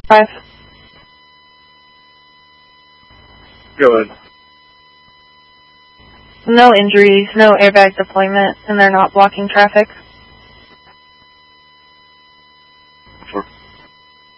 5. Go ahead. No injuries, no airbag deployment, and they're not blocking traffic.